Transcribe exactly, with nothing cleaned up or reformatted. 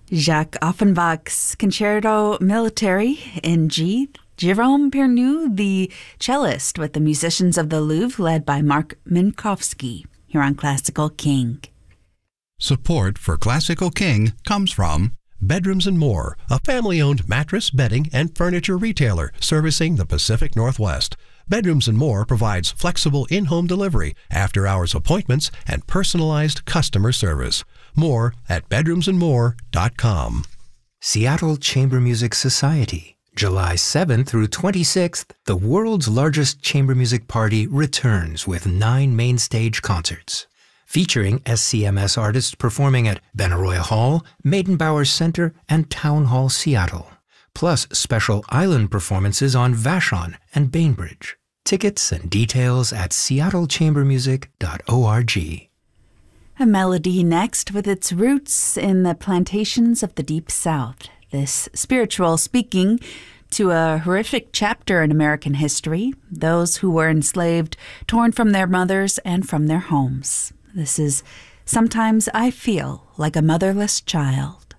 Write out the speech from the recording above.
Jacques Offenbach's Concerto Militare in G. Jérôme Pernoud, the cellist with the Musicians of the Louvre, led by Mark Minkowski, here on Classical King. Support for Classical King comes from Bedrooms and More, a family-owned mattress, bedding, and furniture retailer servicing the Pacific Northwest. Bedrooms and More provides flexible in-home delivery, after-hours appointments, and personalized customer service. More at bedrooms and more dot com. Seattle Chamber Music Society. July seventh through twenty-sixth, the world's largest chamber music party returns with nine main stage concerts, featuring S C M S artists performing at Benaroya Hall, Maidenbauer Center, and Town Hall Seattle, plus special island performances on Vashon and Bainbridge. Tickets and details at seattle chamber music dot org. A melody next with its roots in the plantations of the Deep South. This spiritual speaking to a horrific chapter in American history, those who were enslaved, torn from their mothers and from their homes. This is Sometimes I Feel Like a Motherless Child.